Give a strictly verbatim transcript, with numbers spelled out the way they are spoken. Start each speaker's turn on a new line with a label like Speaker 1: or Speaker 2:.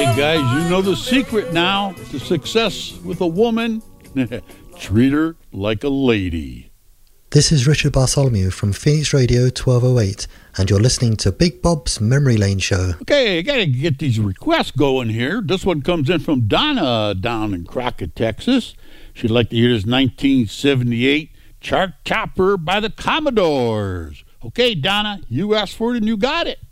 Speaker 1: guys, you know the secret now to success with a woman. Treat her like a lady.
Speaker 2: This is Richard Bartholomew from Phoenix Radio twelve oh eight, and you're listening to Big Bob's Memory Lane Show.
Speaker 1: Okay, I gotta get these requests going here. This one comes in from Donna down in Crockett, Texas. She'd like to hear this nineteen seventy-eight chart topper by the Commodores. Okay, Donna, you asked for it and you got it.